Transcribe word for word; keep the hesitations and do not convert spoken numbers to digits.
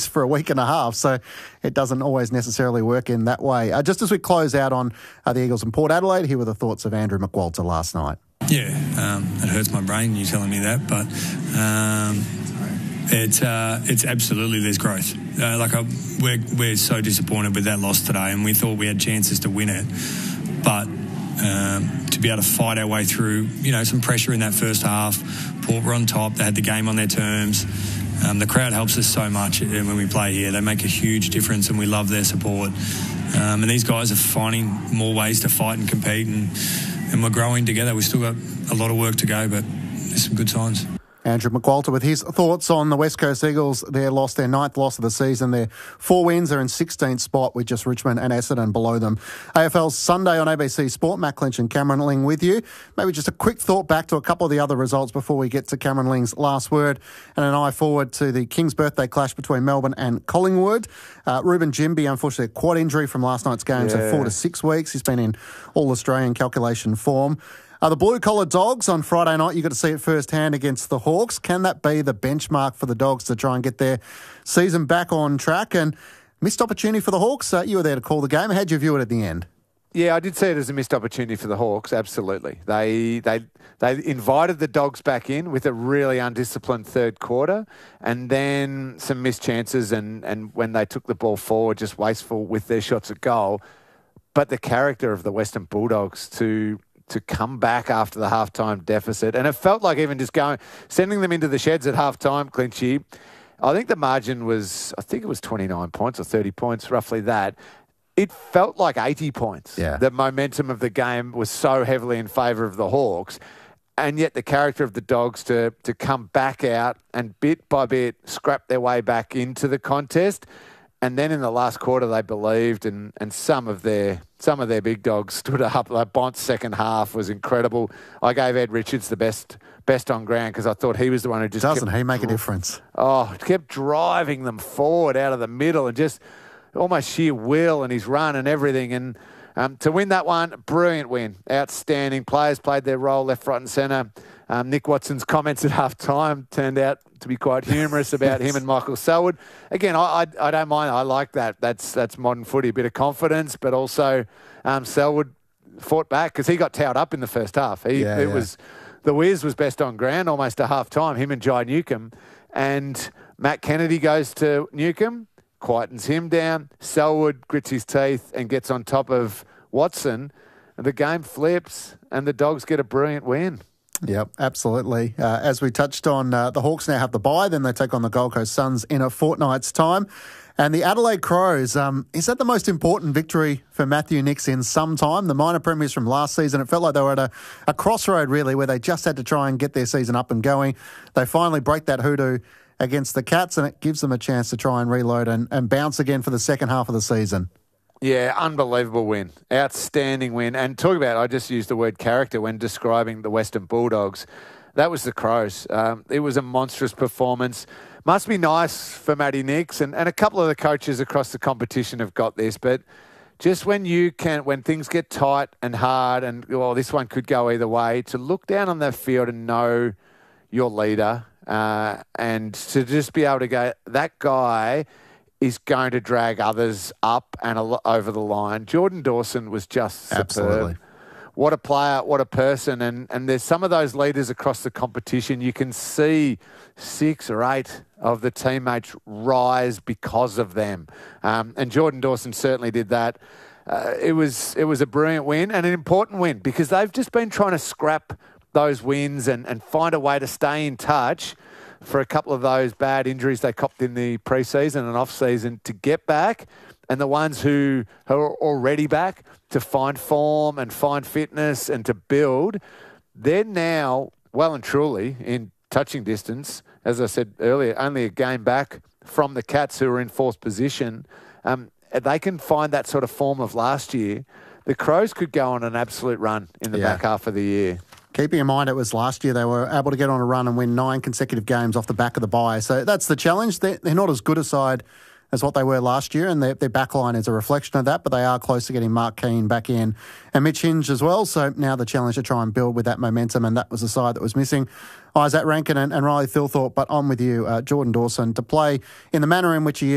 for a week and a half, so it doesn't always necessarily work in that way. Uh, just as we close out on uh, the Eagles and Port Adelaide, here were the thoughts of Andrew McWalter last night. Yeah, um, it hurts my brain, you telling me that, but um, it's uh, it's absolutely there's growth. Uh, like I, we're we're so disappointed with that loss today, and we thought we had chances to win it, but um, to be able to fight our way through, you know, some pressure in that first half. Port were on top; they had the game on their terms. Um, the crowd helps us so much when we play here. They make a huge difference, and we love their support. Um, and these guys are finding more ways to fight and compete, and, and we're growing together. We've still got a lot of work to go, but there's some good signs. Andrew McWalter with his thoughts on the West Coast Eagles. They lost their ninth loss of the season. Their four wins are in sixteenth spot with just Richmond and Essendon below them. A F L's Sunday on A B C Sport. Matt Clinch and Cameron Ling with you. Maybe just a quick thought back to a couple of the other results before we get to Cameron Ling's last word and an eye forward to the King's birthday clash between Melbourne and Collingwood. Uh, Ruben Jimby, unfortunately, a quad injury from last night's game, yeah. so four to six weeks. He's been in all-Australian calculation form. Uh, the blue-collar Dogs on Friday night, you got to see it firsthand against the Hawks. Can that be the benchmark for the Dogs to try and get their season back on track? And missed opportunity for the Hawks. Uh, you were there to call the game. How'd you view it at the end? Yeah, I did see it as a missed opportunity for the Hawks, absolutely. They they they invited the Dogs back in with a really undisciplined third quarter, and then some missed chances, and, and when they took the ball forward, just wasteful with their shots at goal. But the character of the Western Bulldogs to... to come back after the halftime deficit. And it felt like even just going, sending them into the sheds at halftime, Clinchy, I think the margin was, I think it was twenty-nine points or thirty points, roughly that. It felt like eighty points. Yeah. The momentum of the game was so heavily in favour of the Hawks. And yet the character of the Dogs to, to come back out and bit by bit scrap their way back into the contest. And then in the last quarter, they believed, and, and some of their some of their big dogs stood up. Like Bont's second half was incredible. I gave Ed Richards the best best on ground because I thought he was the one who just doesn't kept, he make a difference? Oh, kept driving them forward out of the middle and just almost sheer will and his run and everything. And um, to win that one, brilliant win, outstanding. Players played their role left, right, and centre. Um, Nick Watson's comments at half time turned out to be quite humorous about him and Michael Selwood. Again, I, I I don't mind. I like that. That's that's modern footy, a bit of confidence, but also um, Selwood fought back because he got towed up in the first half. He, yeah, it yeah. was the Wiz was best on ground almost to half time. Him and Jai Newcomb, and Matt Kennedy goes to Newcomb, quietens him down. Selwood grits his teeth and gets on top of Watson. And the game flips, and the Dogs get a brilliant win. Yep, absolutely. Uh, as we touched on, uh, the Hawks now have the bye, then they take on the Gold Coast Suns in a fortnight's time. And the Adelaide Crows, um, is that the most important victory for Matthew Nicks in some time? The minor premiers from last season, it felt like they were at a, a crossroad, really, where they just had to try and get their season up and going. They finally break that hoodoo against the Cats, and it gives them a chance to try and reload and, and bounce again for the second half of the season. Yeah, unbelievable win. Outstanding win. And talk about, I just used the word character when describing the Western Bulldogs. That was the Crows. Um, it was a monstrous performance. Must be nice for Matty Nicks, and, and a couple of the coaches across the competition have got this, but just when you can, when things get tight and hard and, well, this one could go either way, to look down on the field and know your leader uh, and to just be able to go, that guy is going to drag others up and over the line. Jordan Dawson was just superb. Absolutely. What a player, what a person. And, and there's some of those leaders across the competition. You can see six or eight of the teammates rise because of them. Um, and Jordan Dawson certainly did that. Uh, it was it was a brilliant win and an important win because they've just been trying to scrap those wins and, and find a way to stay in touch for a couple of those bad injuries they copped in the pre-season and off-season to get back, and the ones who are already back to find form and find fitness and to build, they're now well and truly in touching distance. As I said earlier, only a game back from the Cats who are in fourth position. Um, they can find that sort of form of last year. The Crows could go on an absolute run in the yeah. back half of the year. Keeping in mind it was last year they were able to get on a run and win nine consecutive games off the back of the bye. So that's the challenge. They're, they're not as good a side as what they were last year, and their, their back line is a reflection of that, but they are close to getting Mark Keane back in and Mitch Hinge as well. So now the challenge to try and build with that momentum, and that was the side that was missing. Isaac Rankin and, and Riley Thilthorpe, but on with you, uh, Jordan Dawson, to play in the manner in which he is.